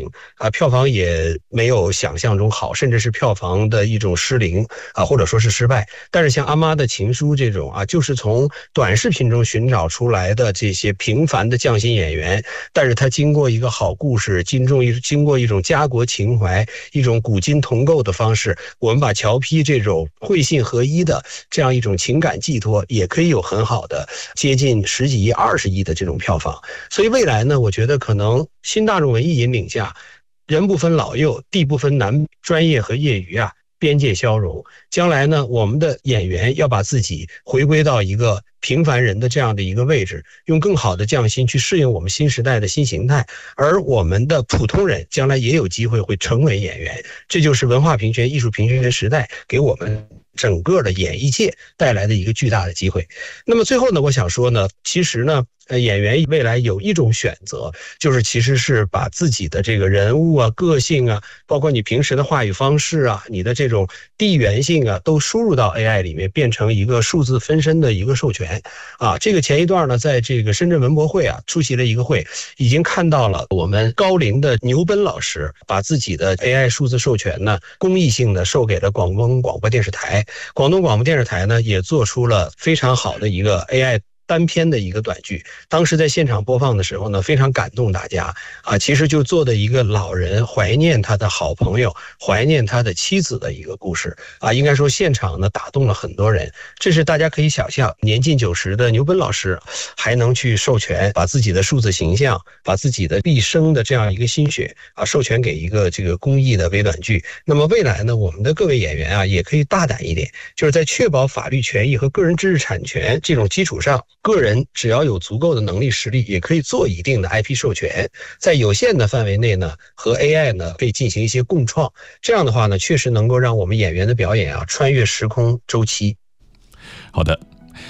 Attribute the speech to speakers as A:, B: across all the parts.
A: 票房也没有想象中好，甚至是票房的一种失灵或者说是失败。但是像阿妈的情书这种就是从短视频中寻找出来的这些平凡的匠心演员，但是他经过一个好故事，经过一种家国情怀，一种古今同构的方式，我们把乔批这种会信合一的这样一种情感寄托，也可以有很好的接近10几亿、20亿的这种票房。所以未来呢，我觉得可能新大众文艺引领下，人不分老幼，地不分男专业和业余边界消融。将来呢，我们的演员要把自己回归到一个平凡人的这样的一个位置，用更好的匠心去适应我们新时代的新形态，而我们的普通人将来也有机会会成为演员。这就是文化平权、艺术平权时代给我们整个的演艺界带来的一个巨大的机会。那么最后呢，我想说呢，其实呢，演员未来有一种选择，就是其实是把自己的这个人物个性包括你平时的话语方式你的这种地缘性都输入到 AI 里面，变成一个数字分身的一个授权这个前一段呢，在这个深圳文博会出席了一个会，已经看到了我们高龄的牛奔老师把自己的 AI 数字授权呢，公益性的授给了广东广播电视台。广东广播电视台呢，也做出了非常好的一个 AI单篇的一个短剧，当时在现场播放的时候呢，非常感动大家其实就做的一个老人怀念他的好朋友，怀念他的妻子的一个故事应该说现场呢打动了很多人。这是大家可以想象，年近90的牛奔老师还能去授权，把自己的数字形象，把自己的毕生的这样一个心血授权给一个这个公益的微短剧。那么未来呢，我们的各位演员也可以大胆一点，就是在确保法律权益和个人知识产权这种基础上，个人只要有足够的能力实力，也可以做一定的 IP 授权，在有限的范围内呢，和 AI 呢可以进行一些共创。这样的话呢，确实能够让我们演员的表演穿越时空周期。
B: 好的，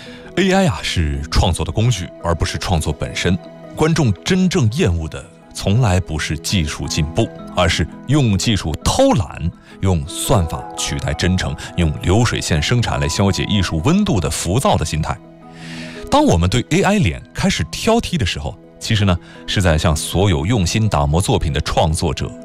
B: AI 是创作的工具，而不是创作本身。观众真正厌恶的从来不是技术进步，而是用技术偷懒，用算法取代真诚，用流水线生产来消解艺术温度的浮躁的心态。当我们对 AI 脸开始挑剔的时候，其实呢，是在向所有用心打磨作品的创作者